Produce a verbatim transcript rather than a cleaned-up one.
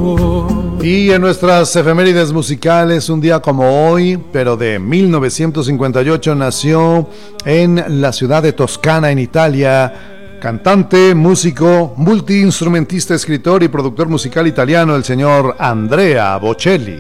Y en nuestras efemérides musicales, un día como hoy, pero de mil novecientos cincuenta y ocho, nació en la ciudad de Toscana, en Italia, cantante, músico, multiinstrumentista, escritor y productor musical italiano, el señor Andrea Bocelli.